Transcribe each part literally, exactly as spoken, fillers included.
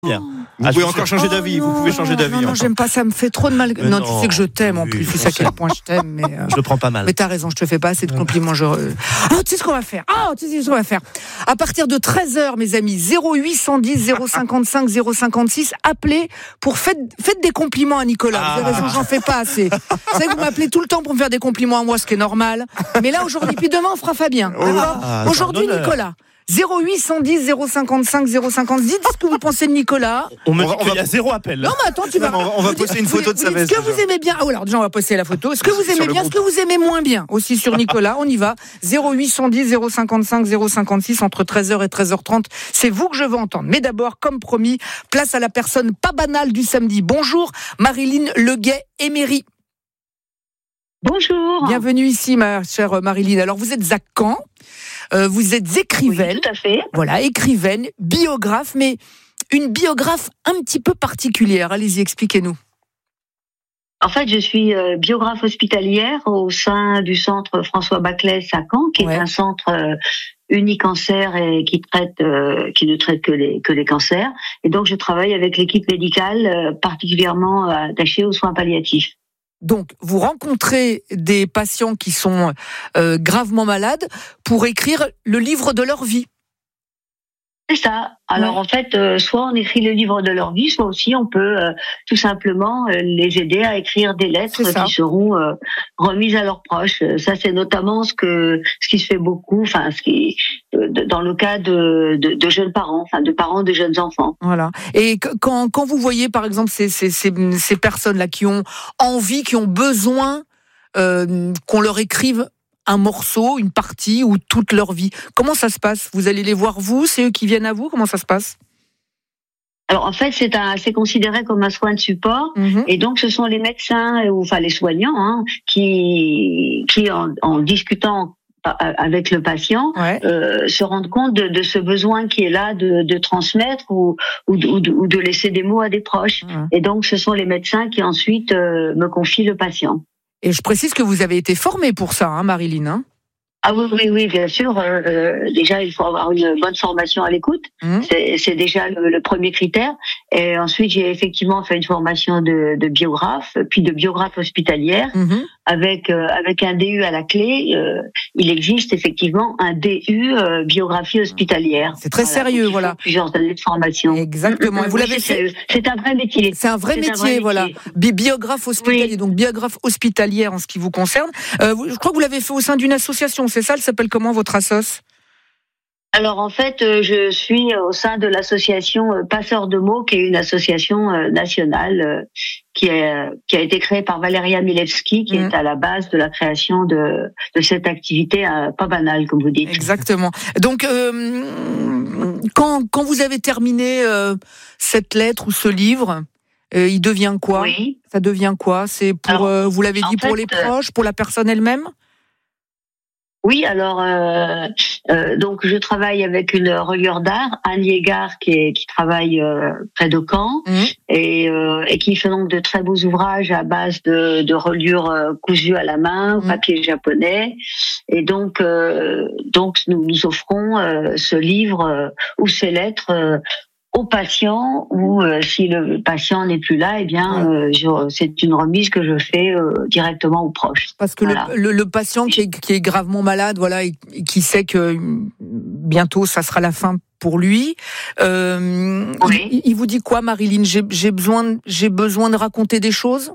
Bien. Vous Ah, pouvez je encore sais- changer Oh d'avis. non, vous pouvez changer non, d'avis. Non, non, encore. j'aime pas, ça me fait trop de mal. Mais Non, non, tu sais que je t'aime en oui, plus. Tu on sais à sait. quel point je t'aime. Mais, euh, Je le prends pas mal. mais t'as raison, je te fais pas assez de compliments. Je... Ah, tu sais ce qu'on va faire Ah, tu sais ce qu'on va faire À partir de treize heures, mes amis, zéro huit cent dix zéro cinquante-cinq zéro cinquante-six, appelez pour faites, faites des compliments à Nicolas. Ah. Vous avez raison, j'en fais pas assez. Vous savez que vous m'appelez tout le temps pour me faire des compliments à moi, ce qui est normal. Mais là, aujourd'hui, puis demain, on fera Fabien. D'accord Ah, Aujourd'hui, c'est un honneur. Nicolas. zéro huit cent dix zéro cinquante-cinq zéro cinquante. Dites ce que vous pensez de Nicolas. On me On va- dit on qu'il va- y a zéro appel. Non, mais attends, tu vas. Non, mais on va- on va vous dites- poster une vous photo dites- de sa vous dites veste, Ce que vous déjà. aimez bien. Oh, alors, déjà, on va poster la photo. Ce que vous Sur aimez le bien, ce groupe. que vous aimez moins bien aussi sur Nicolas. On y va. zéro huit cent dix zéro cinquante-cinq zéro cinquante-six entre treize heures et treize heures trente. C'est vous que je veux entendre. Mais d'abord, comme promis, place à la personne pas banale du samedi. Bonjour, Marilyn Leguet-Émery. Bonjour. Bienvenue ici, ma chère Marilyn. Alors, vous êtes à Caen. Euh, vous êtes écrivaine. Oui, tout à fait. Voilà, écrivaine, biographe, mais une biographe un petit peu particulière. Allez-y, expliquez-nous. En fait, je suis euh, biographe hospitalière au sein du centre François Baclès à Caen, qui Ouais. est un centre euh, unicancer et qui traite, euh, qui ne traite que les que les cancers. Et donc, je travaille avec l'équipe médicale, euh, particulièrement euh, attachée aux soins palliatifs. Donc, vous rencontrez des patients qui sont euh, gravement malades pour écrire le livre de leur vie. C'est ça. Alors Ouais. en fait, euh, soit on écrit le livre de leur vie, soit aussi on peut euh, tout simplement euh, les aider à écrire des lettres C'est ça. qui seront euh, remises à leurs proches. Euh, Ça, c'est notamment ce que ce qui se fait beaucoup, enfin ce qui euh, de- dans le cas de, de, de jeunes parents, enfin de parents de jeunes enfants. Voilà. Et que- quand, quand vous voyez, par exemple, ces, ces, ces, ces personnes-là qui ont envie, qui ont besoin euh, qu'on leur écrive un morceau, une partie ou toute leur vie, comment ça se passe? Vous allez les voir, vous? C'est eux qui viennent à vous? Comment ça se passe? Alors en fait, c'est un c'est considéré comme un soin de support. Mhm. Et donc, ce sont les médecins, ou enfin les soignants, hein, qui, qui en, en discutant avec le patient, Ouais. euh, se rendent compte de, de ce besoin qui est là de, de transmettre ou, ou, de, ou de- ou de laisser des mots à des proches. Ouais. Et donc, ce sont les médecins qui ensuite euh, me confient le patient. Et je précise que vous avez été formée pour ça, hein, Marilyn. Hein. Ah oui, oui, oui, bien sûr. Euh, euh, déjà, il faut avoir une bonne formation à l'écoute. Mhm. C'est, c'est déjà le, le premier critère. Et ensuite, j'ai effectivement fait une formation de, de biographe, puis de biographe hospitalière. Mhm. Avec euh, avec un D U à la clé, euh, il existe effectivement un D U euh, biographie hospitalière. C'est très sérieux, donc il faut voilà. Plusieurs années de formation. Exactement. Et vous Oui, l'avez c'est, fait. c'est un vrai métier. C'est un vrai C'est un métier, vrai voilà. métier. Bi- Biographe hospitalier, Oui. donc biographe hospitalière en ce qui vous concerne. Euh, vous- je crois que vous l'avez fait au sein d'une association, c'est ça? Elle s'appelle comment, votre assoce? Alors en fait, euh, je suis au sein de l'association euh, Passeurs de mots, qui est une association euh, nationale euh, qui, est, qui a été créée par Valeria Milewski, qui Mhm. est à la base de la création de, de cette activité euh, pas banale, comme vous dites. Exactement. Donc, euh, quand, quand vous avez terminé euh, cette lettre ou ce livre, euh, il devient quoi? Oui. Ça devient quoi? C'est pour, Alors, euh, vous l'avez en dit, pour fait, les euh, proches, pour la personne elle-même? Oui, alors euh, euh, donc je travaille avec une reliure d'art, Anne Yégard, qui, est, qui travaille euh, près de Caen Mhm. et, euh, et qui fait donc de très beaux ouvrages à base de, de reliures euh, cousues à la main, au Mhm. papier japonais. Et donc donc euh, donc nous nous offrons euh, ce livre euh, ou ces lettres euh, au patient, ou euh, si le patient n'est plus là, eh bien euh, je, c'est une remise que je fais euh, directement aux proches. Parce que Voilà. le, le, le patient qui est, qui est gravement malade, voilà, et et qui sait que bientôt ça sera la fin pour lui, euh, Oui. il, il vous dit quoi, Marilyn? J'ai, j'ai besoin, j'ai besoin de raconter des choses?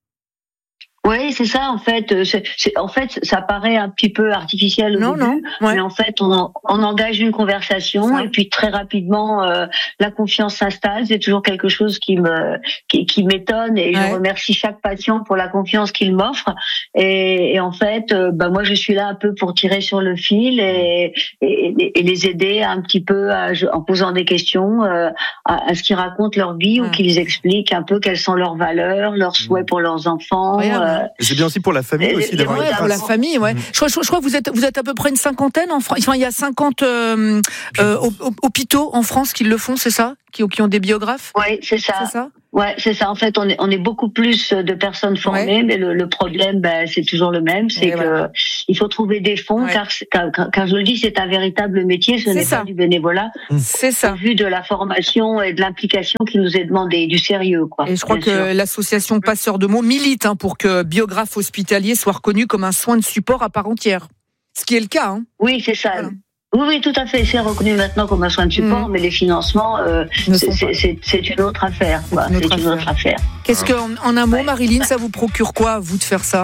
Oui, c'est ça en fait. C'est, c'est, en fait, ça paraît un petit peu artificiel au Non, début, non. Ouais. mais en fait, on, on engage une conversation Ça. et puis très rapidement, euh, la confiance s'installe. C'est toujours quelque chose qui me qui, qui m'étonne et Ouais. je remercie chaque patient pour la confiance qu'il m'offre. Et, et en fait, euh, bah moi, je suis là un peu pour tirer sur le fil et, et, et les aider un petit peu à, en posant des questions euh, à, à ce qu'ils racontent leur vie Ouais. ou qu'ils expliquent un peu quelles sont leurs valeurs, leurs souhaits pour leurs enfants. Incroyable. euh, Et c'est bien aussi pour la famille Et- aussi et d'avoir ouais, une Ouais, pour la trace. famille, ouais. Mhm. Je, crois, je, je crois que vous êtes, vous êtes à peu près une cinquantaine en France. Enfin, il y a cinquante euh, euh, hôp- hôpitaux en France qui le font, c'est ça, qui, qui ont des biographes, Oui, c'est ça. c'est ça? Ouais, c'est ça. En fait, on est on est beaucoup plus de personnes formées, ouais. mais le, le problème, ben, c'est toujours le même, c'est ouais, que voilà. il faut trouver des fonds, ouais. car, car car je le dis, c'est un véritable métier, ce c'est n'est ça. pas du bénévolat. C'est ça. Au vu de la formation et de l'implication qui nous est demandée, du sérieux, quoi. Et je crois que sûr. l'association Passeurs de mots milite hein, pour que biographe hospitalier soit reconnu comme un soin de support à part entière. Ce qui est le cas. Hein. Oui, c'est ça. Voilà. Oui, oui, tout à fait. C'est reconnu maintenant comme un soin de support, mmh. mais les financements, euh, c'est, c'est, c'est, c'est une autre affaire. Quoi. Une autre c'est affaire. une autre affaire. Qu'est-ce que, en, en un mot, Marilyn, ça vous procure quoi, à vous, de faire ça ?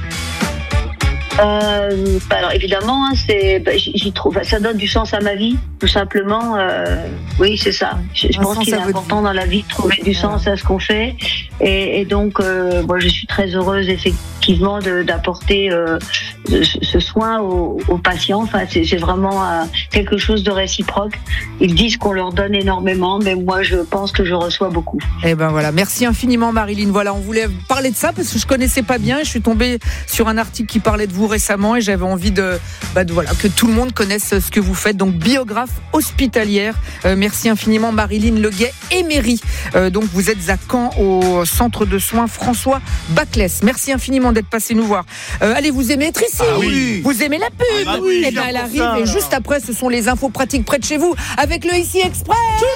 Euh, alors évidemment, hein, c'est, bah, j'y trouve, ça donne du sens à ma vie, tout simplement. Euh, oui, c'est ça. Je, je pense qu'il est important vie. dans la vie de trouver du sens à ce qu'on fait, et, et donc, euh, moi, je suis très heureuse effectivement de, d'apporter euh, ce, ce soin aux, aux patients. Enfin, c'est, c'est vraiment euh, quelque chose de réciproque. Ils disent qu'on leur donne énormément, mais moi, je pense que je reçois beaucoup. Eh ben voilà, merci infiniment, Marilyn. Voilà, on voulait parler de ça parce que je connaissais pas bien. Je suis tombée sur un article qui parlait de vous récemment et j'avais envie de, bah de voilà, que tout le monde connaisse ce que vous faites. Donc biographe hospitalière. Euh, merci infiniment Marilyn Leguet Emery. Euh, donc vous êtes à Caen au centre de soins François Baclès. Merci infiniment d'être passé nous voir. Euh, allez, vous aimez être ici. Ah oui. Vous aimez la pub. Ah oui, et ben elle arrive ça, et juste après ce sont les infos pratiques près de chez vous avec le Ici Express.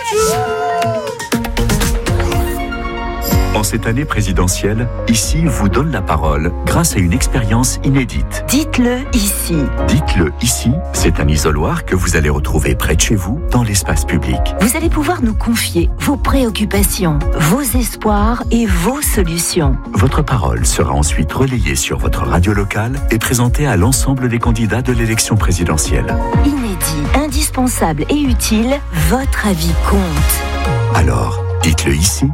En cette année présidentielle, Ici vous donne la parole grâce à une expérience inédite. Dites-le ici. Dites-le ici, c'est un isoloir que vous allez retrouver près de chez vous dans l'espace public. Vous allez pouvoir nous confier vos préoccupations, vos espoirs et vos solutions. Votre parole sera ensuite relayée sur votre radio locale et présentée à l'ensemble des candidats de l'élection présidentielle. Inédit, indispensable et utile, votre avis compte. Alors, dites-le ici.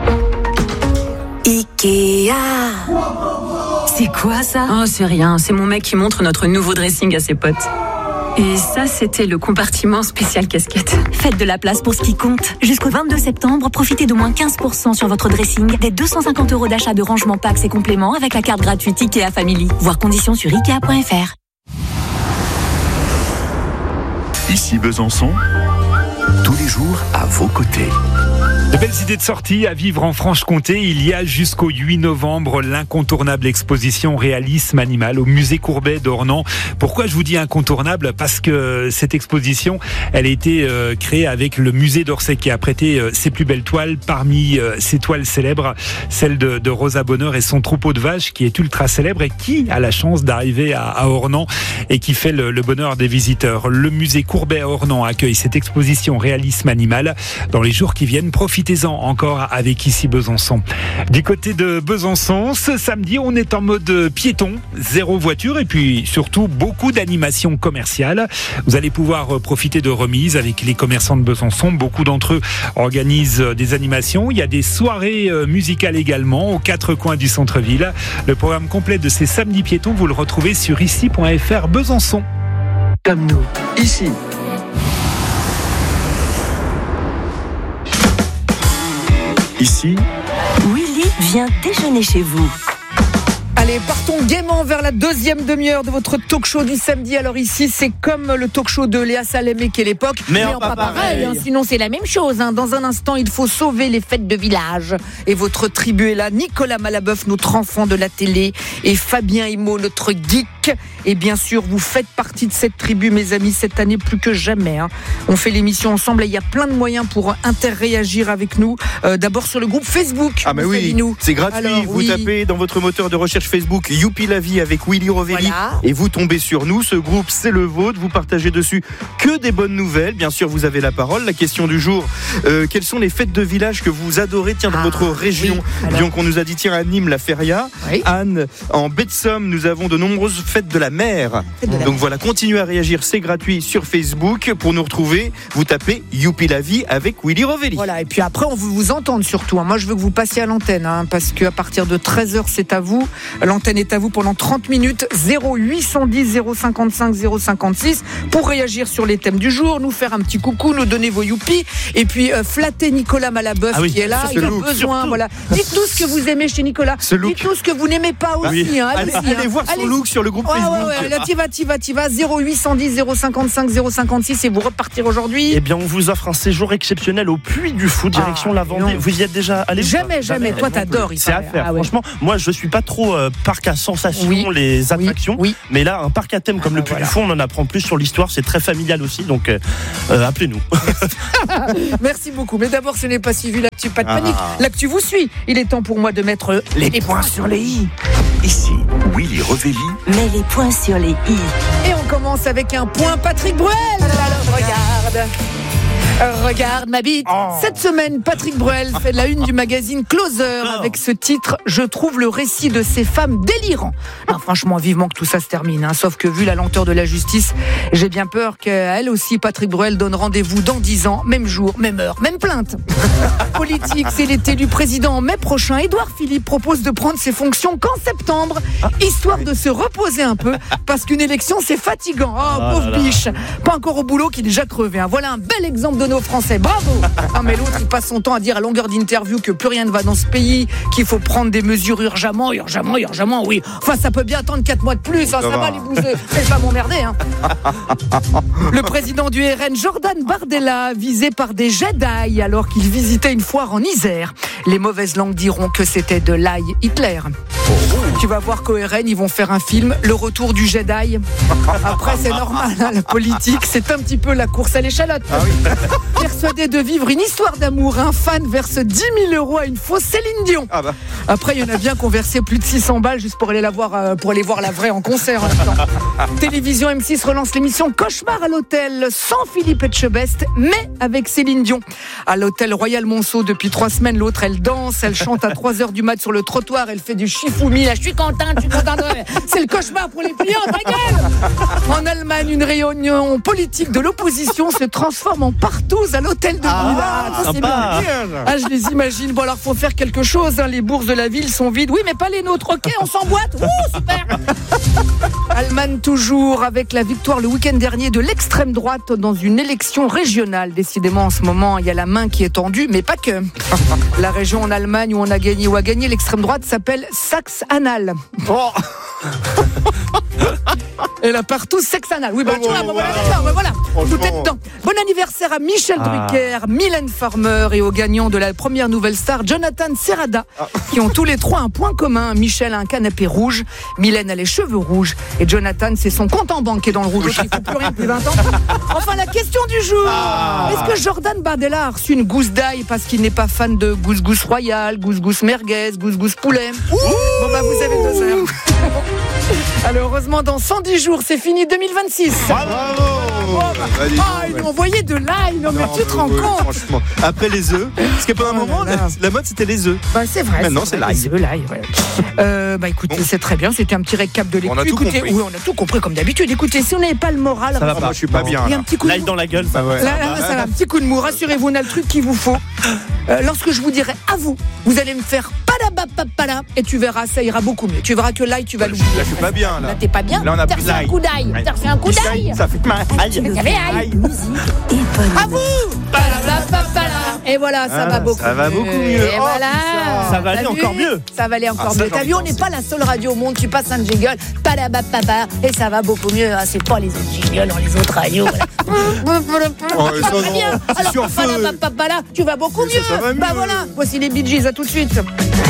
Ikea. C'est quoi ça ? Oh, c'est rien, c'est mon mec qui montre notre nouveau dressing à ses potes. Et ça, c'était le compartiment spécial casquette. Faites de la place pour ce qui compte. Jusqu'au vingt-deux septembre, profitez d'au moins quinze pour cent sur votre dressing, des deux cent cinquante euros d'achat de rangement packs et compléments avec la carte gratuite Ikea Family. Voir conditions sur ikea point f r. Ici Besançon, tous les jours à vos côtés. De belles idées de sortie à vivre en Franche-Comté. Il y a jusqu'au huit novembre l'incontournable exposition Réalisme Animal au musée Courbet d'Ornans. Pourquoi je vous dis incontournable ? Parce que cette exposition, elle a été euh, créée avec le musée d'Orsay qui a prêté euh, ses plus belles toiles. Parmi euh, ces toiles célèbres, celle de, de Rosa Bonheur et son troupeau de vaches qui est ultra célèbre et qui a la chance d'arriver à, à Ornans et qui fait le, le bonheur des visiteurs. Le musée Courbet à Ornans accueille cette exposition Réalisme Animal dans les jours qui viennent. Profitez Profitez-en encore avec Ici Besançon. Du côté de Besançon, ce samedi, on est en mode piéton, zéro voiture et puis surtout beaucoup d'animations commerciales. Vous allez pouvoir profiter de remises avec les commerçants de Besançon. Beaucoup d'entre eux organisent des animations. Il y a des soirées musicales également aux quatre coins du centre-ville. Le programme complet de ces samedis piétons, vous le retrouvez sur ici point f r Besançon. Comme nous, ici. Ici, Willy vient déjeuner chez vous. Allez, partons gaiement vers la deuxième demi-heure de votre talk show du samedi. Alors ici, c'est comme le talk show de Léa Salamé qu'est l'époque, mais, mais en pas pareil, pareil hein, sinon c'est la même chose. Hein. Dans un instant, il faut sauver les fêtes de village. Et votre tribu est là. Nicolas Malabeuf, notre enfant de la télé, et Fabien Himo, notre geek. Et bien sûr, vous faites partie de cette tribu, mes amis, cette année plus que jamais. Hein. On fait l'émission ensemble et il y a plein de moyens pour interréagir avec nous. Euh, d'abord sur le groupe Facebook. Ah mais oui, nous. C'est gratuit. Alors, vous oui. tapez dans votre moteur de recherche Facebook Youpi la vie avec Willy Rovelli voilà. et vous tombez sur nous. Ce groupe, c'est le vôtre. Vous partagez dessus que des bonnes nouvelles. Bien sûr, vous avez la parole. La question du jour, euh, quelles sont les fêtes de village que vous adorez tiens, dans ah, votre région oui. Donc on nous a dit, tiens, à Nîmes, la Feria. Oui. Anne, en baie de Somme, nous avons de nombreuses fêtes de la mer. De la Donc mer. Voilà, continuez à réagir. C'est gratuit sur Facebook. Pour nous retrouver, vous tapez Youpi la vie avec Willy Rovelli. Voilà, et puis après, on veut vous entendre surtout. Moi, je veux que vous passiez à l'antenne hein, parce qu'à partir de treize heures, c'est à vous. L'antenne est à vous pendant trente minutes. zéro huit cent dix zéro cinquante-cinq zéro cinquante-six pour réagir sur les thèmes du jour, nous faire un petit coucou, nous donner vos youpi et puis euh, flatter Nicolas Malabeuf ah oui, qui est là. Il a look, besoin. Surtout. Voilà. Dites-nous ce que vous aimez chez Nicolas. Dites-nous ce que vous n'aimez pas aussi. Bah oui. hein, allez, allez, allez voir son allez. look sur le groupe groupe ouais, Facebook. Ouais, ouais, là, t'y vas, t'y vas, t'y vas. zéro huit cent dix, zéro cinquante-cinq, zéro cinquante-six et vous repartir aujourd'hui. Eh bien, on vous offre un séjour exceptionnel au Puy du Fou, direction Ah, la Vendée. non. Vous y êtes déjà allé? Jamais, jamais. Toi, t'adores. il C'est à paraît. faire. Ah, ouais. Franchement, moi, je suis pas trop euh, parc à sensations, Oui. les attractions. Oui. Mais là, un parc à thème comme Ah, le Puy voilà. du Fou, on en apprend plus sur l'histoire. C'est très familial aussi, donc euh, euh, appelez-nous. Merci beaucoup. Mais d'abord, ce n'est pas suivi l'actu, pas de Ah. panique. L'actu vous suit. Il est temps pour moi de mettre les, les points sur les i. Ici, Willy Revelli, Mets les points sur les i. Et on commence avec un point Patrick Bruel. Alors regarde. Regarde ma bite. Cette semaine, Patrick Bruel fait la une du magazine Closer avec ce titre « Je trouve le récit de ces femmes délirant ». Non, franchement, vivement que tout ça se termine. Hein. Sauf que vu la lenteur de la justice, j'ai bien peur qu'elle aussi, Patrick Bruel, donne rendez-vous dans dix ans, même jour, même heure, même plainte. Politique, c'est l'été du président en mai prochain. Édouard Philippe propose de prendre ses fonctions qu'en septembre, histoire de se reposer un peu, parce qu'une élection, c'est fatigant. Oh, Ah pauvre là là. biche. Pas encore au boulot, qui est déjà crevé. Hein. Voilà un bel exemple de nos Français. Bravo. Ah, mais l'autre, il passe son temps à dire à longueur d'interview que plus rien ne va dans ce pays, qu'il faut prendre des mesures urgemment, urgemment, urgemment, oui. Enfin, ça peut bien attendre quatre mois de plus. Hein, ça va, les bouseux. Faites pas m'emmerder. Hein. Le président du R N, Jordan Bardella, visé par des Jedi alors qu'il visitait une foire en Isère. Les mauvaises langues diront que c'était de l'ail Hitler. Tu vas voir qu'au R N, ils vont faire un film, Le Retour du Jedi. Après, c'est normal, hein, la politique, c'est un petit peu la course à l'échalote. Persuadé de vivre une histoire d'amour, un fan verse dix mille euros à une fausse Céline Dion. Ah bah. Après, il y en a bien qui ont versé plus de six cents balles juste pour aller la voir, euh, pour aller voir la vraie en concert en même temps. Télévision M six relance l'émission Cauchemar à l'hôtel sans Philippe Etchebest, mais avec Céline Dion. À l'hôtel Royal Monceau depuis trois semaines, l'autre elle danse, elle chante à trois heures du mat sur le trottoir, elle fait du chifoumi, là je suis contente, je suis contente. C'est le cauchemar pour les clients, ta gueule. En Allemagne, une réunion politique de l'opposition se transforme en partouze à l'hôtel de ville. Ah, ça, c'est sympa. bien. Ah, je les imagine. Bon, alors, faut faire quelque chose. Hein. Les bourses de la ville sont vides. Oui, mais pas les nôtres. Ok, on s'emboîte. Ouh, super. Allemagne toujours avec la victoire le week-end dernier de l'extrême droite dans une élection régionale. Décidément, en ce moment, il y a la main qui est tendue, mais pas que. La région en Allemagne où on a gagné ou a gagné l'extrême droite s'appelle Saxe-Anhalt. Et là partout, sexe-anal. Oui, bah, tu vois, bah, voilà, d'accord, bah, voilà. Tout est dedans. Bon anniversaire à Michel Ah. Drucker, Mylène Farmer et aux gagnants de la première nouvelle star, Jonathan Serrada, qui ont tous les trois un point commun. Michel a un canapé rouge, Mylène a les cheveux rouges et Jonathan, c'est son compte en banque qui est dans le rouge. Il ne faut plus rien depuis vingt ans. Enfin, la question du jour. Est-ce que Jordan Bardella a reçu une gousse d'ail parce qu'il n'est pas fan de gousgousse royale, gousgousse merguez, gousgousse poulet? Bon, bah, vous avez deux heures. Alors, heureusement, dans cent dix jours, c'est fini deux mille vingt-six. Bravo. Bah, dis donc, Ah, ils ouais. m'ont envoyé de l'ail, non, mais Non, tu te rends ouais, compte? franchement. Après les œufs, parce que pendant un Oh moment, là là. la, la mode c'était les œufs. Bah, c'est vrai. Maintenant, c'est vrai, l'ail. les œufs, l'ail, ouais. Euh, bah écoutez, Bon. c'est très bien, c'était un petit récap de l'équipe. On a tout Écoutez, compris. oui, on a tout compris comme d'habitude. Écoutez, si on n'avait pas le moral, Ça va Ah, pas. moi je suis pas Non. bien il y a un là. petit coup de L'ail dans la gueule, ça Ah ouais. Là, là, ça va, un petit coup de mou. Rassurez-vous, on a le truc qu'il vous faut. Euh, lorsque je vous dirai à vous, vous allez me faire padabapapala et tu verras, ça ira beaucoup mieux. Tu verras que l'ail, tu vas l'oublier. Là je suis pas bien là. Là, t'es pas bien. Là, on a T'as pris refait un l'ail. coup d'ail. T'as refait un coup d'ail. Ça fait mal. Aïe. Mais t'avais ail. Et bonne À vous. Padabapapala. Et voilà, ça Ah, va beaucoup ça va mieux. beaucoup mieux. Et Oh, voilà. putain. Ça va aller T'as encore vu mieux. Ça va aller encore Ah, ça, mieux. T'as j'en vu, on pense. n'est pas la seule radio au monde qui passe un jingle. Padabapapa. Et ça va beaucoup mieux. Ah, c'est pas les autres jingles dans les autres radios. Voilà. Oh, ça, Très bien. non. C'est Alors, sur feu. padabapapala, tu vas beaucoup Mais ça, mieux. ça va mieux. Bah voilà. Voici les Bee Gees. À tout de suite.